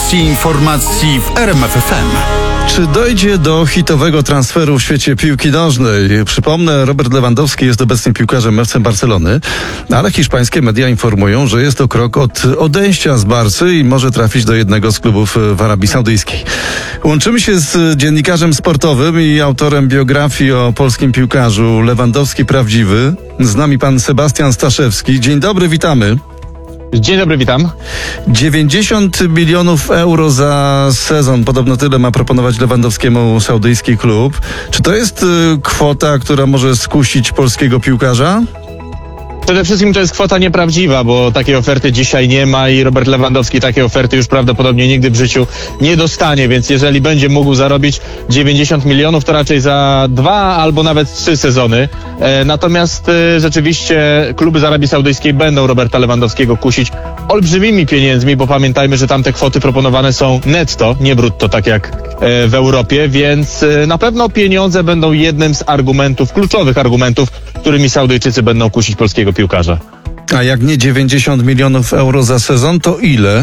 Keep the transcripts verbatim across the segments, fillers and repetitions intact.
Stacji informacji w R M F F M. Czy dojdzie do hitowego transferu w świecie piłki nożnej? Przypomnę, Robert Lewandowski jest obecnie piłkarzem F C Barcelony, ale hiszpańskie media informują, że jest to krok od odejścia z Barcy i może trafić do jednego z klubów w Arabii Saudyjskiej. Łączymy się z dziennikarzem sportowym i autorem biografii o polskim piłkarzu Lewandowski Prawdziwy. Z nami pan Sebastian Staszewski. Dzień dobry, witamy. Dzień dobry, witam. dziewięćdziesiąt milionów euro za sezon. Podobno tyle ma proponować Lewandowskiemu saudyjski klub. Czy to jest y, kwota, która może skusić polskiego piłkarza? Przede wszystkim to jest kwota nieprawdziwa, bo takiej oferty dzisiaj nie ma i Robert Lewandowski takiej oferty już prawdopodobnie nigdy w życiu nie dostanie, więc jeżeli będzie mógł zarobić dziewięćdziesiąt milionów, to raczej za dwa albo nawet trzy sezony. E, natomiast e, rzeczywiście kluby z Arabii Saudyjskiej będą Roberta Lewandowskiego kusić olbrzymimi pieniędzmi, bo pamiętajmy, że tamte kwoty proponowane są netto, nie brutto, tak jak e, w Europie, więc e, na pewno pieniądze będą jednym z argumentów, kluczowych argumentów, którymi Saudyjczycy będą kusić polskiego piłkarza. A jak nie dziewięćdziesiąt milionów euro za sezon, to ile?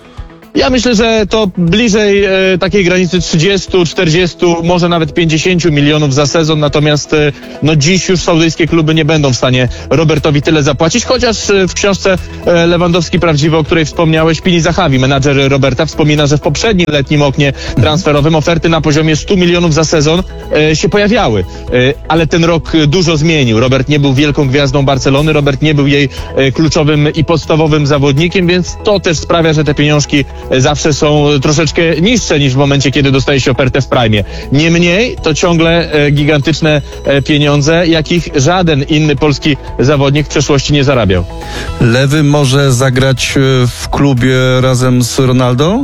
Ja myślę, że to bliżej e, takiej granicy trzydziestu, czterdziestu, może nawet pięćdziesięciu milionów za sezon, natomiast e, no dziś już saudyjskie kluby nie będą w stanie Robertowi tyle zapłacić, chociaż e, w książce e, Lewandowski Prawdziwy, o której wspomniałeś, Pini Zahawi, menadżer Roberta, wspomina, że w poprzednim letnim oknie transferowym oferty na poziomie stu milionów za sezon e, się pojawiały, e, ale ten rok dużo zmienił. Robert nie był wielką gwiazdą Barcelony, Robert nie był jej e, kluczowym i podstawowym zawodnikiem, więc to też sprawia, że te pieniążki zawsze są troszeczkę niższe niż w momencie, kiedy dostaje się ofertę w prime. Niemniej to ciągle e, gigantyczne e, pieniądze, jakich żaden inny polski zawodnik w przeszłości nie zarabiał. Lewy może zagrać w klubie razem z Ronaldo?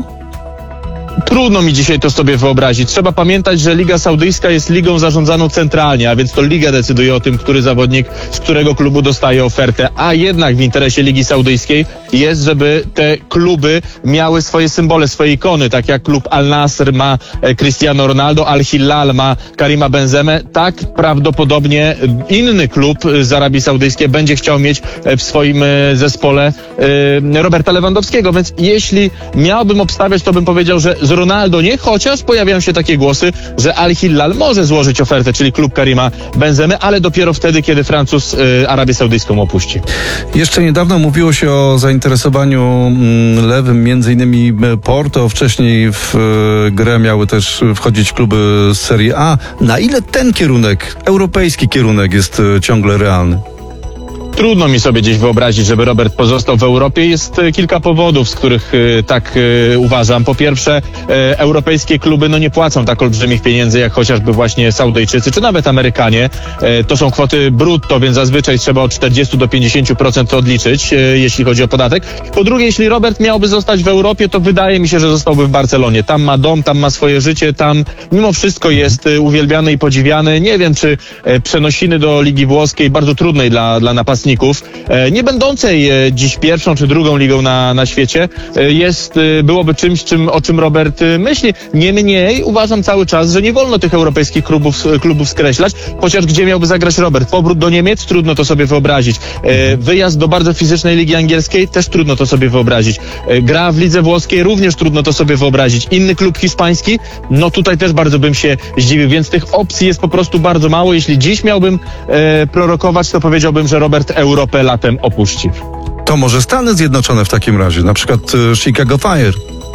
Trudno mi dzisiaj to sobie wyobrazić. Trzeba pamiętać, że Liga Saudyjska jest ligą zarządzaną centralnie, a więc to Liga decyduje o tym, który zawodnik z którego klubu dostaje ofertę, a jednak w interesie Ligi Saudyjskiej jest, żeby te kluby miały swoje symbole, swoje ikony, tak jak klub Al-Nasr ma Cristiano Ronaldo, Al-Hilal ma Karima Benzemę, tak prawdopodobnie inny klub z Arabii Saudyjskiej będzie chciał mieć w swoim zespole Roberta Lewandowskiego, więc jeśli miałbym obstawiać, to bym powiedział, że z Ronaldo nie, chociaż pojawiają się takie głosy, że Al-Hilal może złożyć ofertę, czyli klub Karima Benzemy, ale dopiero wtedy, kiedy Francuz y, Arabię Saudyjską opuści. Jeszcze niedawno mówiło się o zainteresowaniu mm, lewym, między innymi Porto. Wcześniej w y, grę miały też wchodzić kluby z Serie A. Na ile ten kierunek, europejski kierunek jest y, ciągle realny? Trudno mi sobie gdzieś wyobrazić, żeby Robert pozostał w Europie. Jest kilka powodów, z których y, tak y, uważam. Po pierwsze, y, europejskie kluby no nie płacą tak olbrzymich pieniędzy, jak chociażby właśnie Saudyjczycy, czy nawet Amerykanie. Y, to są kwoty brutto, więc zazwyczaj trzeba od czterdziestu do pięćdziesięciu procent odliczyć, y, jeśli chodzi o podatek. Po drugie, jeśli Robert miałby zostać w Europie, to wydaje mi się, że zostałby w Barcelonie. Tam ma dom, tam ma swoje życie, tam mimo wszystko jest y, uwielbiany i podziwiany. Nie wiem, czy y, przenosiny do Ligi Włoskiej, bardzo trudnej dla, dla napastników, nie będącej dziś pierwszą czy drugą ligą na, na świecie, jest, byłoby czymś, czym, o czym Robert myśli. Niemniej uważam cały czas, że nie wolno tych europejskich klubów, klubów skreślać, chociaż gdzie miałby zagrać Robert? Powrót do Niemiec? Trudno to sobie wyobrazić. Wyjazd do bardzo fizycznej ligi angielskiej? Też trudno to sobie wyobrazić. Gra w lidze włoskiej? Również trudno to sobie wyobrazić. Inny klub hiszpański? No tutaj też bardzo bym się zdziwił, więc tych opcji jest po prostu bardzo mało. Jeśli dziś miałbym e, prorokować, to powiedziałbym, że Robert Europę latem opuści. To może Stany Zjednoczone w takim razie, na przykład Chicago Fire.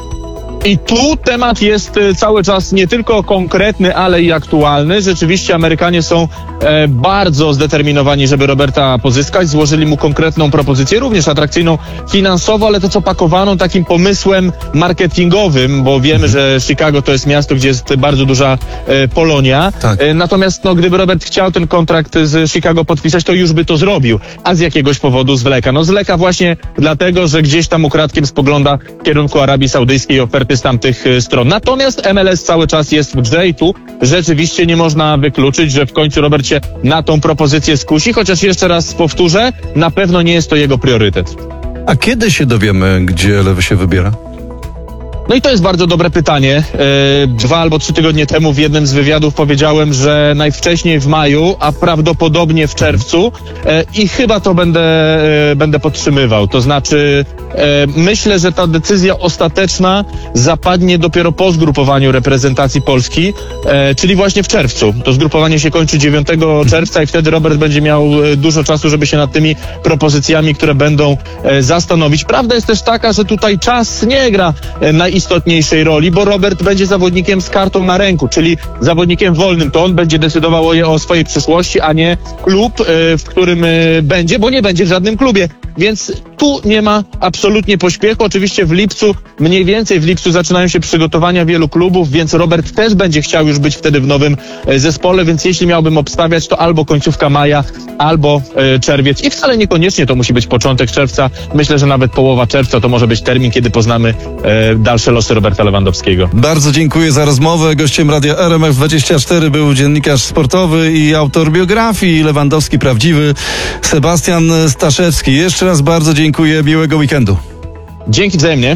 I tu temat jest cały czas nie tylko konkretny, ale i aktualny. Rzeczywiście Amerykanie są e, bardzo zdeterminowani, żeby Roberta pozyskać. Złożyli mu konkretną propozycję, również atrakcyjną finansowo, ale to co pakowaną takim pomysłem marketingowym, bo wiemy, że Chicago to jest miasto, gdzie jest bardzo duża e, Polonia. Tak. E, natomiast no, gdyby Robert chciał ten kontrakt z Chicago podpisać, to już by to zrobił, a z jakiegoś powodu zwleka. No zwleka właśnie dlatego, że gdzieś tam ukradkiem spogląda w kierunku Arabii Saudyjskiej oferty z tamtych stron. Natomiast M L S cały czas jest w grze i tu rzeczywiście nie można wykluczyć, że w końcu Robert się na tą propozycję skusi, chociaż jeszcze raz powtórzę, na pewno nie jest to jego priorytet. A kiedy się dowiemy, gdzie lewy się wybiera? No i to jest bardzo dobre pytanie. E, Dwa albo trzy tygodnie temu w jednym z wywiadów powiedziałem, że najwcześniej w maju, a prawdopodobnie w czerwcu e, i chyba to będę, e, będę podtrzymywał. To znaczy e, myślę, że ta decyzja ostateczna zapadnie dopiero po zgrupowaniu reprezentacji Polski, e, czyli właśnie w czerwcu. To zgrupowanie się kończy dziewiątego czerwca i wtedy Robert będzie miał e, dużo czasu, żeby się nad tymi propozycjami, które będą e, zastanowić. Prawda jest też taka, że tutaj czas nie gra e, najistotniejszej roli, bo Robert będzie zawodnikiem z kartą na ręku, czyli zawodnikiem wolnym. To on będzie decydował o, o swojej przyszłości, a nie klub, e, w którym e, będzie, bo nie będzie w żadnym klubie. Więc tu nie ma absolutnie pośpiechu. Oczywiście w lipcu, mniej więcej w lipcu zaczynają się przygotowania wielu klubów, więc Robert też będzie chciał już być wtedy w nowym e, zespole, więc jeśli miałbym obstawiać, to albo końcówka maja, albo e, czerwiec. I wcale niekoniecznie to musi być początek czerwca. Myślę, że nawet połowa czerwca to może być termin, kiedy poznamy e, dalsze losy Roberta Lewandowskiego. Bardzo dziękuję za rozmowę. Gościem Radia R M F dwadzieścia cztery był dziennikarz sportowy i autor biografii Lewandowski Prawdziwy, Sebastian Staszewski. Jeszcze raz bardzo dziękuję. Miłego weekendu. Dzięki wzajemnie.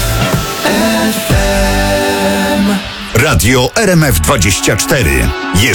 Radio R M F dwadzieścia cztery. Jeszcze